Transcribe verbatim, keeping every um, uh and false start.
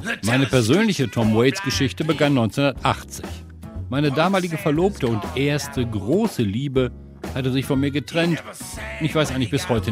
Meine persönliche Tom Waits-Geschichte begann neunzehnhundertachtzig. Meine damalige Verlobte und erste große Liebe hatte sich von mir getrennt. Und ich weiß eigentlich bis heute